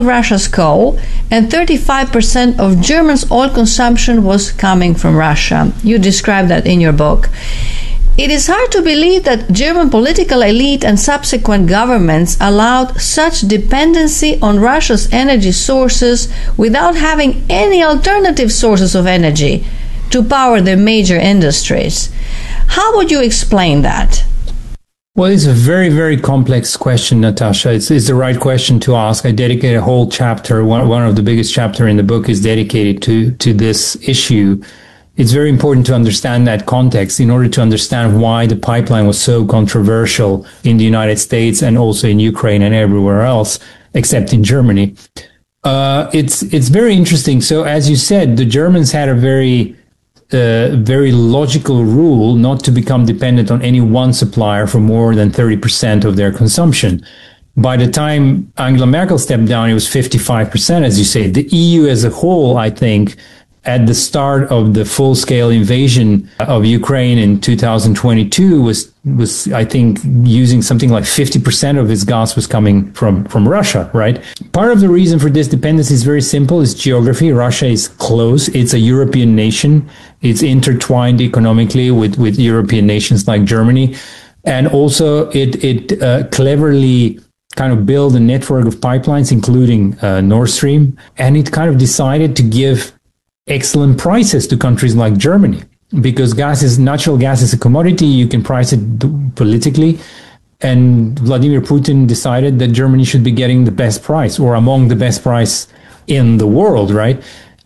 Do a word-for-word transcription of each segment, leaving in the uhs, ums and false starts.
Russia's coal, and thirty-five percent of Germany's oil consumption was coming from Russia. You describe that in your book. It is hard to believe that German political elite and subsequent governments allowed such dependency on Russia's energy sources without having any alternative sources of energy to power their major industries. How would you explain that? Well, it's a very, very complex question, Natasha. It's, it's the right question to ask. I dedicate a whole chapter. One, one of the biggest chapter in the book is dedicated to, to this issue. It's very important to understand that context in order to understand why the pipeline was so controversial in the United States and also in Ukraine and everywhere else, except in Germany. Uh, it's, it's very interesting. So as you said, the Germans had a very a very logical rule not to become dependent on any one supplier for more than thirty percent of their consumption. By the time Angela Merkel stepped down, it was fifty-five percent, as you say. The E U as a whole, I think, at the start of the full-scale invasion of Ukraine in two thousand twenty-two was, was I think, using something like fifty percent of its gas was coming from, from Russia, right? Part of the reason for this dependency is very simple. It's geography. Russia is close. It's a European nation. It's intertwined economically with, with European nations like Germany. And also it, it uh, cleverly kind of built a network of pipelines, including uh, Nord Stream. And it kind of decided to give excellent prices to countries like Germany, because gas is natural gas is a commodity. You can price it politically. And Vladimir Putin decided that Germany should be getting the best price, or among the best price in the world, right?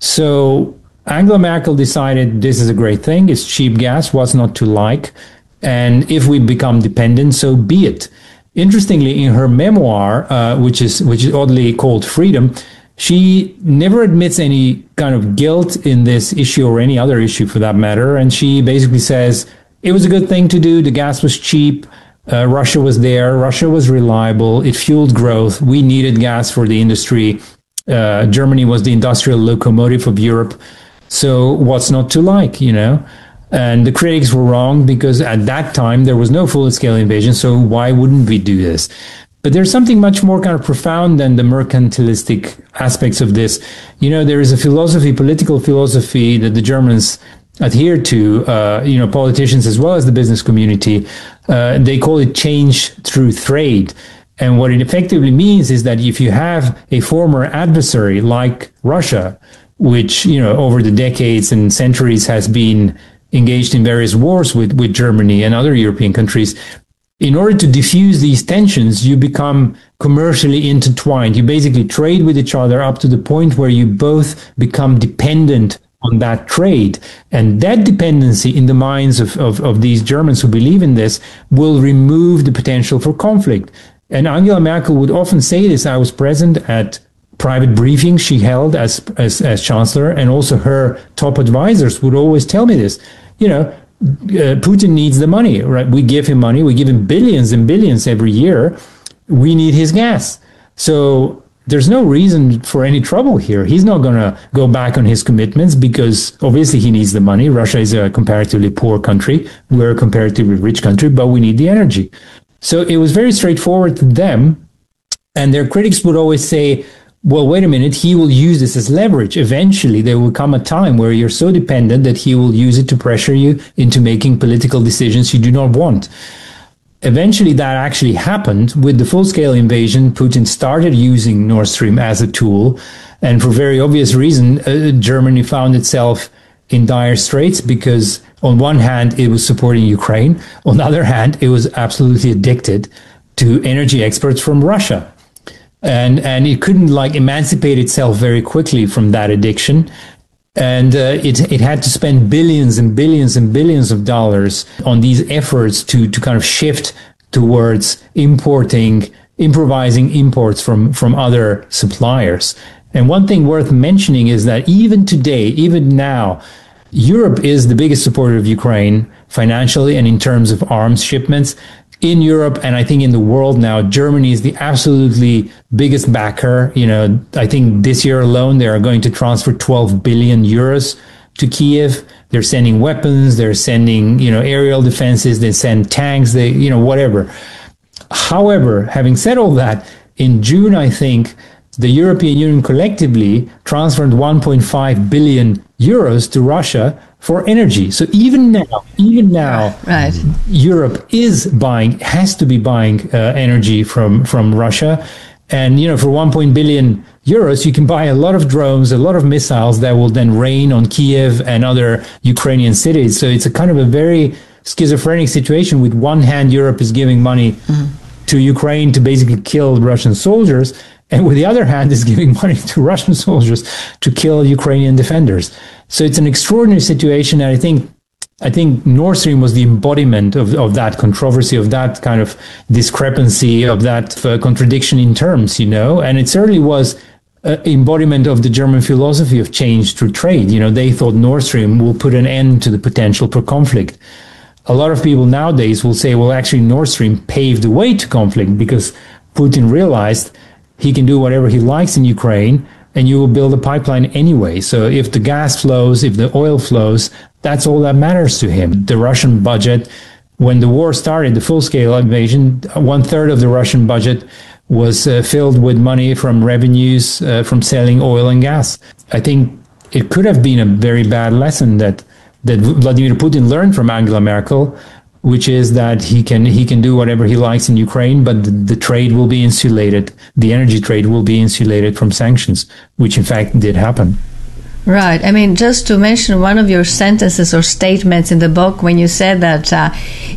So Angela Merkel decided this is a great thing. It's cheap gas. What's not to like? And if we become dependent, so be it. Interestingly, in her memoir, uh, which is which is oddly called Freedom, she never admits any kind of guilt in this issue or any other issue for that matter. And she basically says it was a good thing to do. The gas was cheap. Uh, Russia was there. Russia was reliable. It fueled growth. We needed gas for the industry. Uh, Germany was the industrial locomotive of Europe. So what's not to like, you know? And the critics were wrong because at that time there was no full-scale invasion. So why wouldn't we do this? But there's something much more kind of profound than the mercantilistic aspects of this. You know, there is a philosophy, political philosophy that the Germans adhere to, uh, you know, politicians as well as the business community. Uh, they call it change through trade. And what it effectively means is that if you have a former adversary like Russia, which, you know, over the decades and centuries has been engaged in various wars with, with Germany and other European countries, in order to diffuse these tensions, you become commercially intertwined. You basically trade with each other up to the point where you both become dependent on that trade. And that dependency in the minds of, of, of these Germans who believe in this will remove the potential for conflict. And Angela Merkel would often say this. I was present at private briefings she held as, as, as chancellor, and also her top advisors would always tell me this. You know, uh, Putin needs the money, right? We give him money. We give him billions and billions every year. We need his gas. So there's no reason for any trouble here. He's not going to go back on his commitments because obviously he needs the money. Russia is a comparatively poor country. We're a comparatively rich country, but we need the energy. So it was very straightforward to them. And their critics would always say, well, wait a minute, he will use this as leverage. Eventually, there will come a time where you're so dependent that he will use it to pressure you into making political decisions you do not want. Eventually, that actually happened. With the full-scale invasion, Putin started using Nord Stream as a tool. And for very obvious reason, uh, Germany found itself in dire straits because on one hand, it was supporting Ukraine. On the other hand, it was absolutely addicted to energy exports from Russia. And and it couldn't like emancipate itself very quickly from that addiction. And uh, it it had to spend billions and billions and billions of dollars on these efforts to, to kind of shift towards importing, improvising imports from, from other suppliers. And one thing worth mentioning is that even today, even now, Europe is the biggest supporter of Ukraine financially and in terms of arms shipments. In Europe, and I think in the world now, Germany is the absolutely biggest backer. You know, I think this year alone, they are going to transfer twelve billion euros to Kiev. They're sending weapons. They're sending, you know, aerial defenses. They send tanks. They, you know, whatever. However, having said all that, in June, I think the European Union collectively transferred one point five billion euros to Russia for energy. So even now, even now, right. Europe is buying, has to be buying uh, energy from, from Russia. And, you know, for one point billion euros, you can buy a lot of drones, a lot of missiles that will then rain on Kiev and other Ukrainian cities. So it's a kind of a very schizophrenic situation. With one hand, Europe is giving money mm-hmm. to Ukraine to basically kill Russian soldiers. And with the other hand is giving money to Russian soldiers to kill Ukrainian defenders. So it's an extraordinary situation. And I think I think Nord Stream was the embodiment of, of that controversy, of that kind of discrepancy, of that uh, contradiction in terms, you know. And it certainly was an embodiment of the German philosophy of change through trade. You know, they thought Nord Stream will put an end to the potential for conflict. A lot of people nowadays will say, well, actually, Nord Stream paved the way to conflict because Putin realized he can do whatever he likes in Ukraine, and you will build a pipeline anyway. So if the gas flows, if the oil flows, that's all that matters to him. The Russian budget, when the war started, the full-scale invasion, one third of the Russian budget was uh, filled with money from revenues uh, from selling oil and gas. I think it could have been a very bad lesson that that Vladimir Putin learned from Angela Merkel, which is that he can he can do whatever he likes in Ukraine, but the, the trade will be insulated. The energy trade will be insulated from sanctions, which in fact did happen. Right. I mean, just to mention one of your sentences or statements in the book when you said that uh,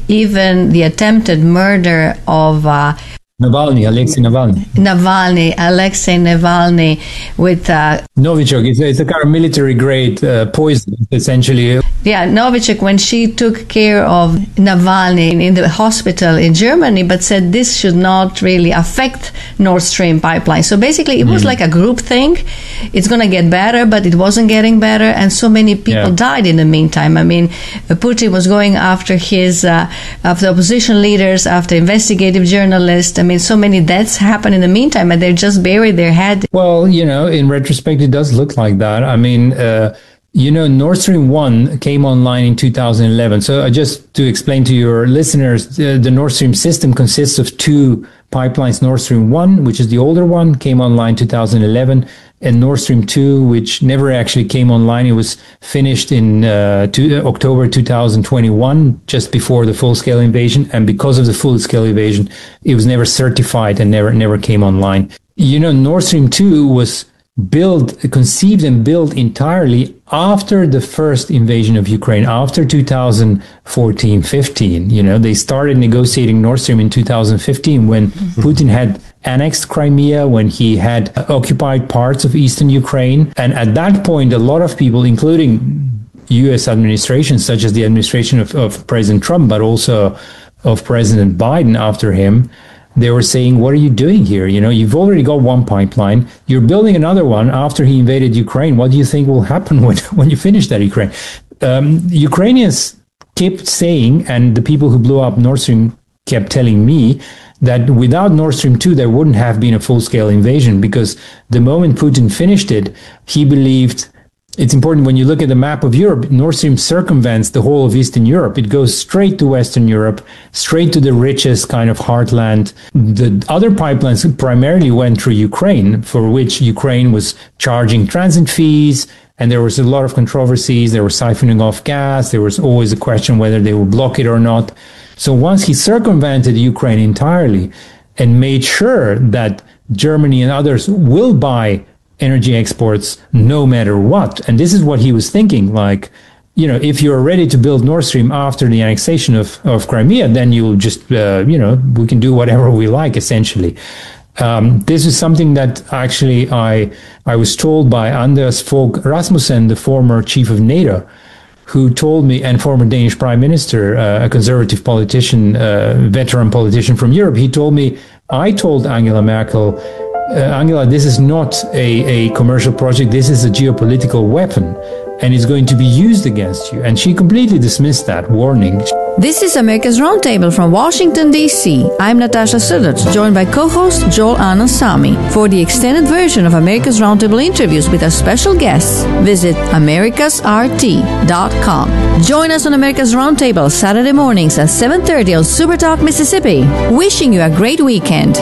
even the attempted murder of uh, Navalny, Alexei Navalny. Navalny, Alexei Navalny, with uh, Novichok. It's a, it's a kind of military-grade uh, poison, essentially. Yeah, Novichok, when she took care of Navalny in the hospital in Germany, but said this should not really affect Nord Stream pipeline. So basically, it was mm. like a group thing. It's going to get better, but it wasn't getting better, and so many people yeah. died in the meantime. I mean, Putin was going after his, uh, after opposition leaders, after investigative journalists. I mean, so many deaths happen in the meantime, and they just buried their head. Well, you know, in retrospect, it does look like that. I mean, uh, you know, Nord Stream one came online in two thousand eleven. So uh, just to explain to your listeners, uh, the Nord Stream system consists of two pipelines. Nord Stream one, which is the older one, came online two thousand eleven, and Nord Stream two, which never actually came online. It was finished in uh, two, uh, October two thousand twenty-one, just before the full-scale invasion. And because of the full-scale invasion, it was never certified and never never came online. You know, Nord Stream two was built, conceived and built entirely after the first invasion of Ukraine, after two thousand fourteen fifteen. You know, they started negotiating Nord Stream in two thousand fifteen when mm-hmm. Putin had annexed Crimea, when he had occupied parts of eastern Ukraine. And at that point, a lot of people, including U S administrations, such as the administration of, of President Trump, but also of President Biden after him, they were saying, what are you doing here? You know, you've already got one pipeline. You're building another one after he invaded Ukraine. What do you think will happen when, when you finish that Ukraine? Um, Ukrainians kept saying, and the people who blew up Nord Stream kept telling me, that without Nord Stream two, there wouldn't have been a full-scale invasion, because the moment Putin finished it, he believed. It's important when you look at the map of Europe, Nord Stream circumvents the whole of Eastern Europe. It goes straight to Western Europe, straight to the richest kind of heartland. The other pipelines primarily went through Ukraine, for which Ukraine was charging transit fees, and there was a lot of controversies. They were siphoning off gas. There was always a question whether they would block it or not. So once he circumvented Ukraine entirely and made sure that Germany and others will buy energy exports no matter what. And this is what he was thinking, like, you know, if you're ready to build Nord Stream after the annexation of, of Crimea, then you'll just, uh, you know, we can do whatever we like, essentially. Um, this is something that actually I I was told by Anders Fogh Rasmussen, the former chief of NATO, who told me, and former Danish prime minister, uh, a conservative politician, uh, veteran politician from Europe, he told me, I told Angela Merkel, Uh, Angela, this is not a, a commercial project. This is a geopolitical weapon, and it's going to be used against you. And she completely dismissed that warning. This is America's Roundtable from Washington, D C. I'm Natasha Sudert, joined by co-host Joel Anand-Samy. For the extended version of America's Roundtable interviews with our special guests, visit americas r t dot com. Join us on America's Roundtable Saturday mornings at seven thirty on Supertalk Mississippi. Wishing you a great weekend.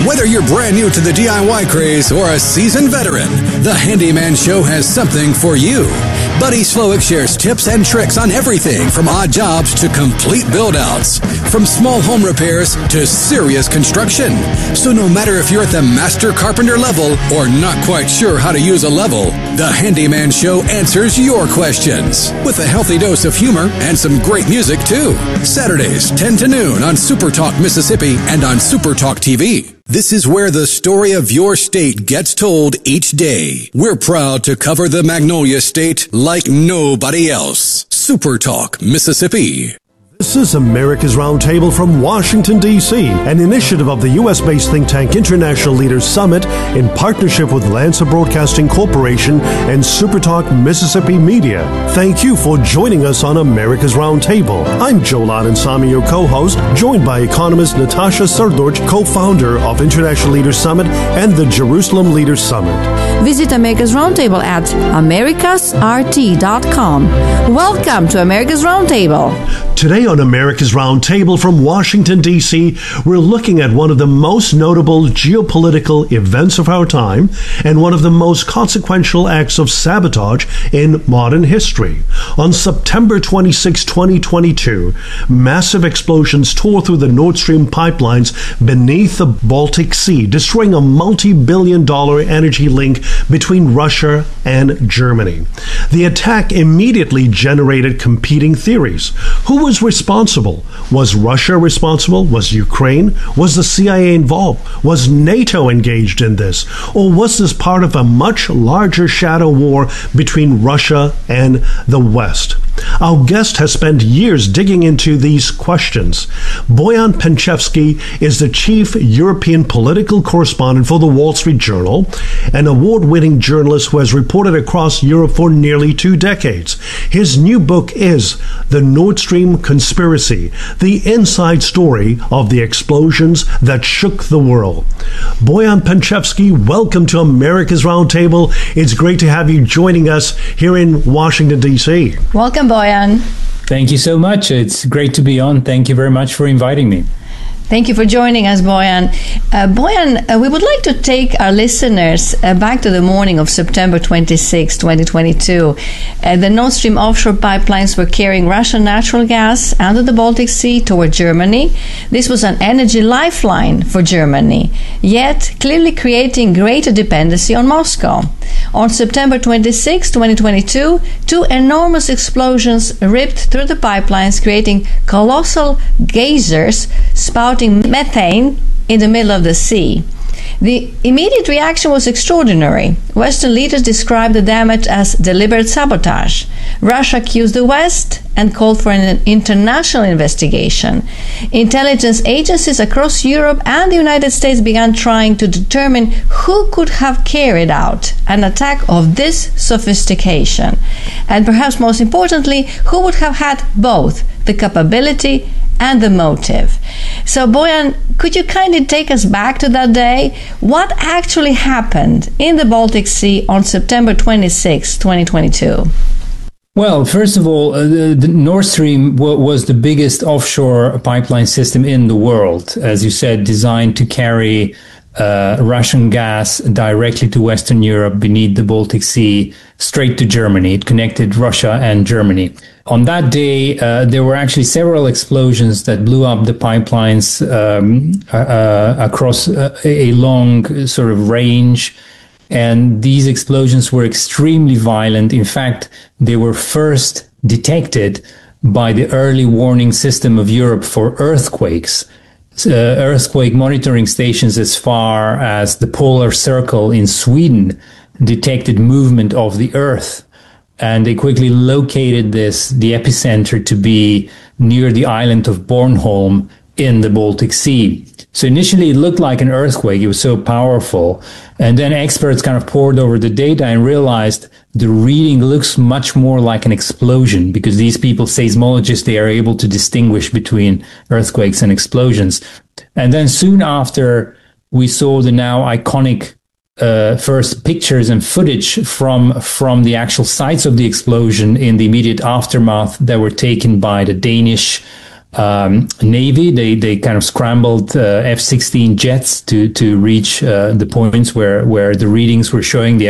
Whether you're brand new to the D I Y craze or a seasoned veteran, the Handyman Show has something for you. Buddy Slowick shares tips and tricks on everything from odd jobs to complete build-outs, from small home repairs to serious construction. So no matter if you're at the master carpenter level or not quite sure how to use a level, the Handyman Show answers your questions with a healthy dose of humor and some great music too. Saturdays, ten to noon on Super Talk Mississippi and on Super Talk T V. This is where the story of your state gets told each day. We're proud to cover the Magnolia State like nobody else. Super Talk Mississippi. This is America's Roundtable from Washington, D C, an initiative of the U S-based think tank International Leaders Summit in partnership with Lancer Broadcasting Corporation and SuperTalk Mississippi Media. Thank you for joining us on America's Roundtable. I'm Joel Anand, your co-host, joined by economist Natasha Srdoc, co-founder of International Leaders Summit and the Jerusalem Leaders Summit. Visit America's Roundtable at americas r t dot com. Welcome to America's Roundtable. Today on America's Roundtable from Washington, D C, we're looking at one of the most notable geopolitical events of our time and one of the most consequential acts of sabotage in modern history. On September twenty-sixth, twenty twenty-two, massive explosions tore through the Nord Stream pipelines beneath the Baltic Sea, destroying a multi-billion dollar energy link between Russia and Germany. The attack immediately generated competing theories. Who was responsible? Was Russia responsible? Was Ukraine? Was the C I A involved? Was NATO engaged in this? Or was this part of a much larger shadow war between Russia and the West? Our guest has spent years digging into these questions. Boyan Penchevsky is the chief European political correspondent for the Wall Street Journal, an award-winning journalist who has reported across Europe for nearly two decades. His new book is The Nord Stream Conspiracy, the inside story of the explosions that shook the world. Boyan Penchevsky, welcome to America's Roundtable. It's great to have you joining us here in Washington, D C. Welcome, Boyan. Thank you so much. It's great to be on. Thank you very much for inviting me. Thank you for joining us, Boyan. Uh, Boyan, uh, we would like to take our listeners uh, back to the morning of September twenty-sixth, twenty twenty-two. Uh, the Nord Stream offshore pipelines were carrying Russian natural gas under the Baltic Sea toward Germany. This was an energy lifeline for Germany, yet clearly creating greater dependency on Moscow. On September twenty-sixth, twenty twenty-two, two enormous explosions ripped through the pipelines, creating colossal geysers spouting methane in the middle of the sea. The immediate reaction was extraordinary. Western leaders described the damage as deliberate sabotage. Russia accused the West and called for an international investigation. Intelligence agencies across Europe and the United States began trying to determine who could have carried out an attack of this sophistication. And perhaps most importantly, who would have had both the capability and the motive. So, Boyan, could you kindly take us back to that day? What actually happened in the Baltic Sea on September twenty-sixth, twenty twenty-two? Well, first of all, uh, the, the Nord Stream w- was the biggest offshore pipeline system in the world, as you said, designed to carry uh, Russian gas directly to Western Europe beneath the Baltic Sea, straight to Germany. It connected Russia and Germany. On that day, uh, there were actually several explosions that blew up the pipelines um, uh, across a, a long sort of range. And these explosions were extremely violent. In fact, they were first detected by the early warning system of Europe for earthquakes. Uh, earthquake monitoring stations as far as the polar circle in Sweden detected movement of the earth. And they quickly located this, the epicenter, to be near the island of Bornholm in the Baltic Sea. So initially it looked like an earthquake. It was so powerful. And then experts kind of pored over the data and realized the reading looks much more like an explosion, because these people, seismologists, they are able to distinguish between earthquakes and explosions. And then soon after, we saw the now iconic Uh, first pictures and footage from from the actual sites of the explosion in the immediate aftermath that were taken by the Danish um, Navy. They they kind of scrambled uh, F sixteen jets to to reach uh, the points where where the readings were showing the